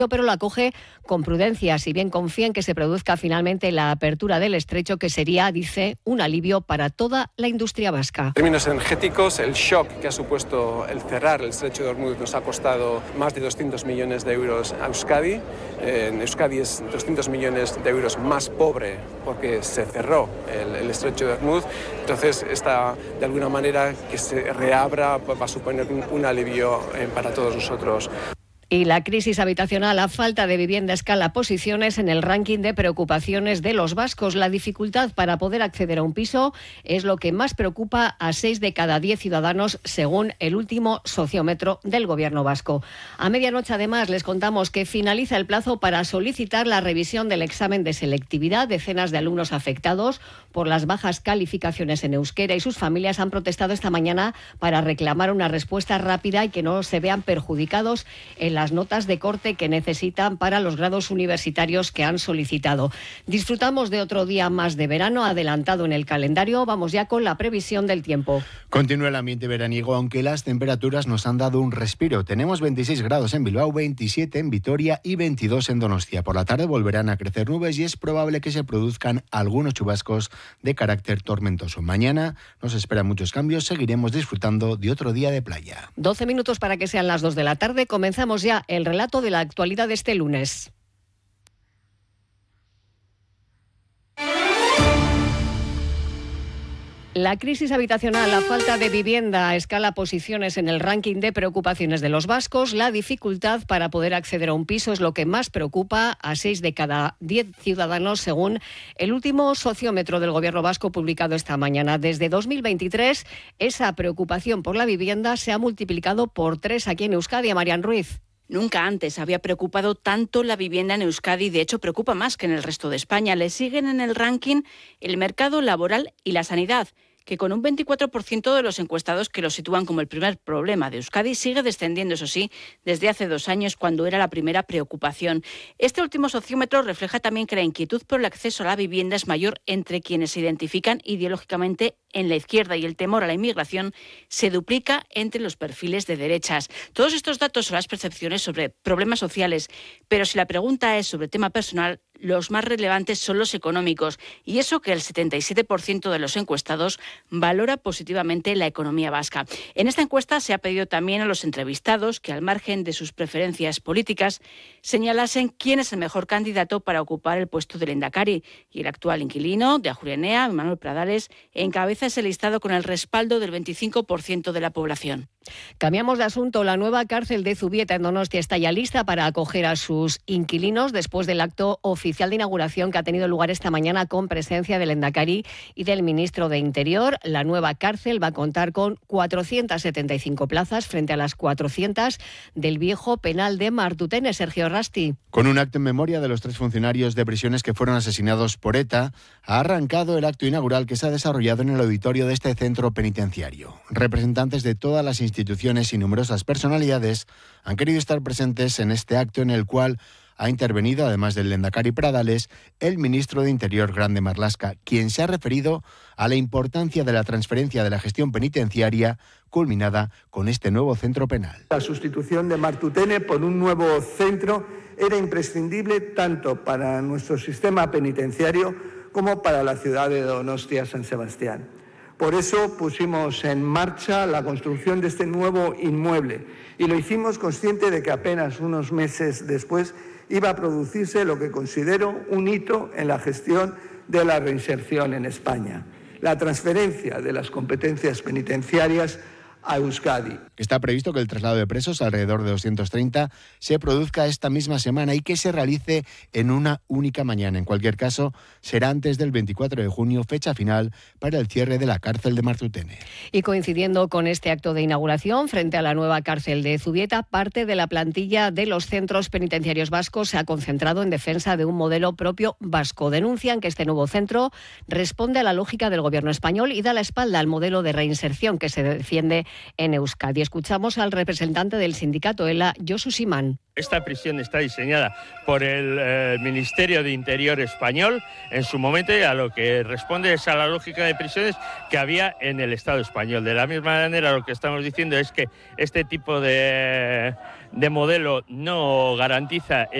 pero lo acoge con prudencia, si bien confía en que se produzca finalmente la apertura del estrecho, que sería, dice, un alivio para toda la industria vasca. En términos energéticos, el shock que ha supuesto el cerrar el estrecho de Hormuz nos ha costado más de 200 millones de euros a Euskadi. En Euskadi es 200 millones de euros más pobre porque se cerró el estrecho de Hormuz. Entonces, de alguna manera, que se reabra va a suponer un alivio para todos nosotros. Y la crisis habitacional, la falta de vivienda escala posiciones en el ranking de preocupaciones de los vascos. La dificultad para poder acceder a un piso es lo que más preocupa a 6 de cada 10 ciudadanos, según el último sociómetro del Gobierno vasco. A medianoche, además, les contamos que finaliza el plazo para solicitar la revisión del examen de selectividad. Decenas de alumnos afectados por las bajas calificaciones en euskera y sus familias han protestado esta mañana para reclamar una respuesta rápida y que no se vean perjudicados en las notas de corte que necesitan para los grados universitarios que han solicitado. Disfrutamos de otro día más de verano adelantado en el calendario. Vamos ya con la previsión del tiempo. Continúa el ambiente veraniego, aunque las temperaturas nos han dado un respiro. Tenemos 26 grados en Bilbao, 27 en Vitoria y 22 en Donostia. Por la tarde volverán a crecer nubes y es probable que se produzcan algunos chubascos de carácter tormentoso. Mañana nos esperan muchos cambios. Seguiremos disfrutando de otro día de playa. 12 minutos para que sean las 2 de la tarde. Comenzamos ya el relato de la actualidad de este lunes. La crisis habitacional, la falta de vivienda escala posiciones en el ranking de preocupaciones de los vascos. La dificultad para poder acceder a un piso es lo que más preocupa a 6 de cada 10 ciudadanos, según el último sociómetro del Gobierno vasco publicado esta mañana. Desde 2023, esa preocupación por la vivienda se ha multiplicado por 3 aquí en Euskadi. A Marian Ruiz. Nunca antes había preocupado tanto la vivienda en Euskadi, de hecho preocupa más que en el resto de España. Le siguen en el ranking el mercado laboral y la sanidad, que con un 24% de los encuestados que lo sitúan como el primer problema de Euskadi, sigue descendiendo, eso sí, desde hace 2 años, cuando era la primera preocupación. Este último sociómetro refleja también que la inquietud por el acceso a la vivienda es mayor entre quienes se identifican ideológicamente en la izquierda y el temor a la inmigración se duplica entre los perfiles de derechas. Todos estos datos son las percepciones sobre problemas sociales, pero si la pregunta es sobre tema personal, los más relevantes son los económicos, y eso que el 77% de los encuestados valora positivamente la economía vasca. En esta encuesta se ha pedido también a los entrevistados que, al margen de sus preferencias políticas, señalasen quién es el mejor candidato para ocupar el puesto del Lehendakari, y el actual inquilino de Ajuria Enea, Manuel Pradales, encabeza ese listado con el respaldo del 25% de la población. Cambiamos de asunto. La nueva cárcel de Zubieta en Donostia está ya lista para acoger a sus inquilinos después del acto oficial de inauguración que ha tenido lugar esta mañana con presencia del Lehendakari y del ministro de Interior. La nueva cárcel va a contar con 475 plazas frente a las 400 del viejo penal de Martutene. Sergio Rasti. Con un acto en memoria de los 3 funcionarios de prisiones que fueron asesinados por ETA, ha arrancado el acto inaugural que se ha desarrollado en el auditorio de este centro penitenciario. Representantes de todas las instituciones y numerosas personalidades han querido estar presentes en este acto, en el cual ha intervenido, además del Lehendakari Pradales, el ministro de Interior, Grande Marlaska, quien se ha referido a la importancia de la transferencia de la gestión penitenciaria culminada con este nuevo centro penal. La sustitución de Martutene por un nuevo centro era imprescindible tanto para nuestro sistema penitenciario como para la ciudad de Donostia San Sebastián. Por eso pusimos en marcha la construcción de este nuevo inmueble y lo hicimos consciente de que apenas unos meses después iba a producirse lo que considero un hito en la gestión de la reinserción en España: la transferencia de las competencias penitenciarias a Euskadi. Está previsto que el traslado de presos, alrededor de 230, se produzca esta misma semana y que se realice en una única mañana. En cualquier caso, será antes del 24 de junio, fecha final para el cierre de la cárcel de Martutene. Y coincidiendo con este acto de inauguración frente a la nueva cárcel de Zubieta, parte de la plantilla de los centros penitenciarios vascos se ha concentrado en defensa de un modelo propio vasco. Denuncian que este nuevo centro responde a la lógica del gobierno español y da la espalda al modelo de reinserción que se defiende en Euskadi. Escuchamos al representante del sindicato ELA, Josu Simán. Esta prisión está diseñada por el Ministerio de Interior español en su momento, y a lo que responde es a la lógica de prisiones que había en el Estado español. De la misma manera, lo que estamos diciendo es que este tipo de de modelo no garantiza